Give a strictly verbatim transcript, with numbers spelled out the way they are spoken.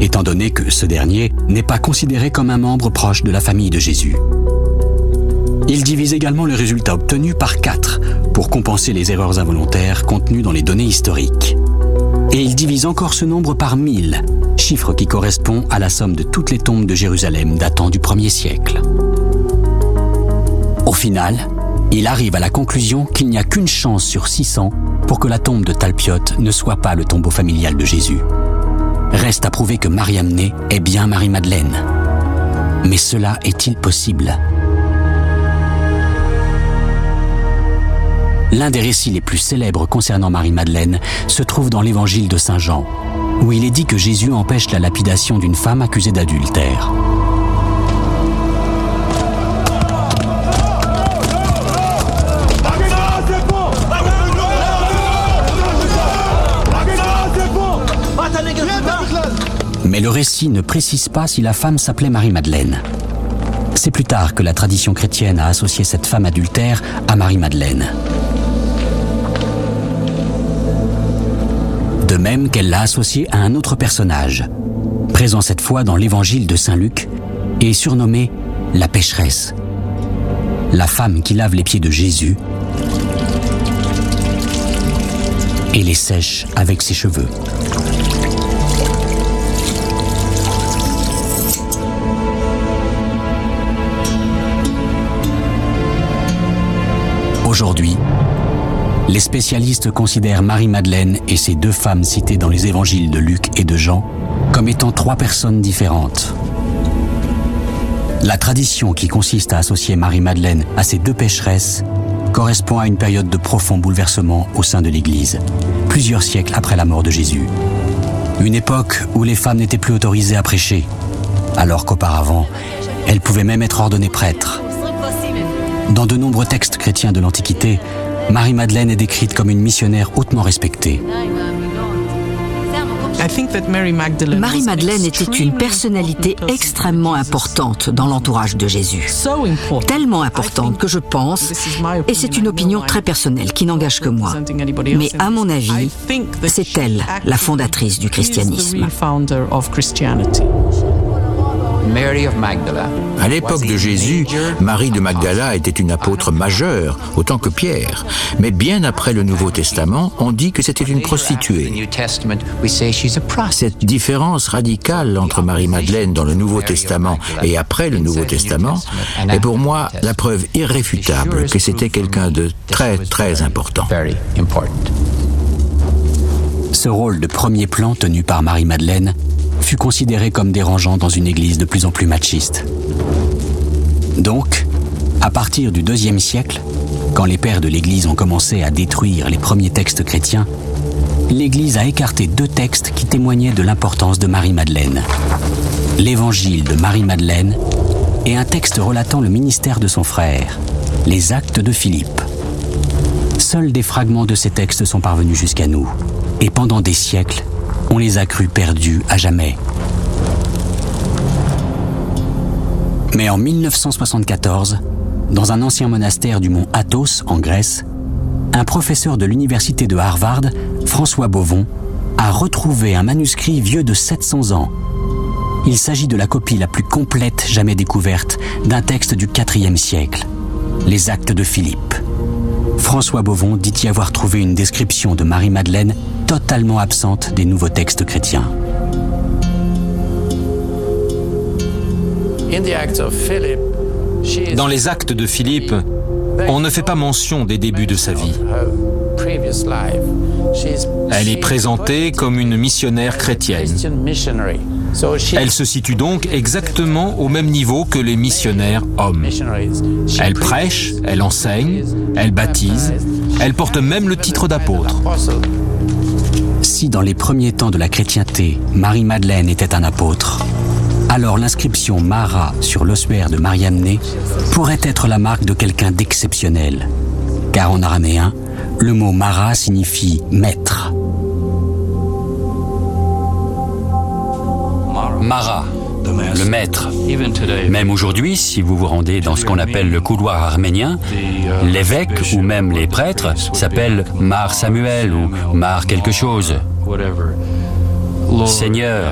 étant donné que ce dernier n'est pas considéré comme un membre proche de la famille de Jésus. Il divise également le résultat obtenu par quatre pour compenser les erreurs involontaires contenues dans les données historiques. Et il divise encore ce nombre par mille, chiffre qui correspond à la somme de toutes les tombes de Jérusalem datant du premier siècle. Au final, il arrive à la conclusion qu'il n'y a qu'une chance sur six cents pour que la tombe de Talpiot ne soit pas le tombeau familial de Jésus. Reste à prouver que Marie-Amenée est bien Marie-Madeleine. Mais cela est-il possible ? L'un des récits les plus célèbres concernant Marie-Madeleine se trouve dans l'évangile de Saint Jean, où il est dit que Jésus empêche la lapidation d'une femme accusée d'adultère. Mais le récit ne précise pas si la femme s'appelait Marie-Madeleine. C'est plus tard que la tradition chrétienne a associé cette femme adultère à Marie-Madeleine. De même qu'elle l'a associée à un autre personnage, présent cette fois dans l'évangile de Saint Luc, et surnommée la pécheresse, la femme qui lave les pieds de Jésus et les sèche avec ses cheveux. Aujourd'hui, les spécialistes considèrent Marie-Madeleine et ses deux femmes citées dans les évangiles de Luc et de Jean comme étant trois personnes différentes. La tradition qui consiste à associer Marie-Madeleine à ces deux pécheresses correspond à une période de profond bouleversement au sein de l'Église, plusieurs siècles après la mort de Jésus. Une époque où les femmes n'étaient plus autorisées à prêcher, alors qu'auparavant, elles pouvaient même être ordonnées prêtres. Dans de nombreux textes chrétiens de l'Antiquité, Marie-Madeleine est décrite comme une missionnaire hautement respectée. Marie-Madeleine était une personnalité extrêmement importante dans l'entourage de Jésus. Tellement importante que je pense, et c'est une opinion très personnelle qui n'engage que moi, mais à mon avis, c'est elle la fondatrice du christianisme. À l'époque de Jésus, Marie de Magdala était une apôtre majeure, autant que Pierre. Mais bien après le Nouveau Testament, on dit que c'était une prostituée. Cette différence radicale entre Marie-Madeleine dans le Nouveau Testament et après le Nouveau Testament est pour moi la preuve irréfutable que c'était quelqu'un de très, très important. Ce rôle de premier plan tenu par Marie-Madeleine fut considéré comme dérangeant dans une église de plus en plus machiste. Donc, à partir du deuxième siècle, quand les pères de l'église ont commencé à détruire les premiers textes chrétiens, l'église a écarté deux textes qui témoignaient de l'importance de Marie-Madeleine. L'évangile de Marie-Madeleine et un texte relatant le ministère de son frère, les Actes de Philippe. Seuls des fragments de ces textes sont parvenus jusqu'à nous, et pendant des siècles, on les a crus perdus à jamais. Mais en mille neuf cent soixante-quatorze, dans un ancien monastère du mont Athos, en Grèce, un professeur de l'université de Harvard, François Bovon, a retrouvé un manuscrit vieux de sept cents ans. Il s'agit de la copie la plus complète jamais découverte d'un texte du quatrième siècle, les Actes de Philippe. François Bovon dit y avoir trouvé une description de Marie-Madeleine totalement absente des nouveaux textes chrétiens. Dans les Actes de Philippe, on ne fait pas mention des débuts de sa vie. Elle est présentée comme une missionnaire chrétienne. Elle se situe donc exactement au même niveau que les missionnaires hommes. Elle prêche, elle enseigne, elle baptise, elle porte même le titre d'apôtre. Si dans les premiers temps de la chrétienté, Marie-Madeleine était un apôtre, alors l'inscription Mara sur l'ossuaire de Marie-Amenée pourrait être la marque de quelqu'un d'exceptionnel. Car en araméen, le mot Mara signifie maître. Mara, le maître. Même aujourd'hui, si vous vous rendez dans ce qu'on appelle le couloir arménien, l'évêque ou même les prêtres s'appellent Mar Samuel ou Mar quelque chose. Seigneur,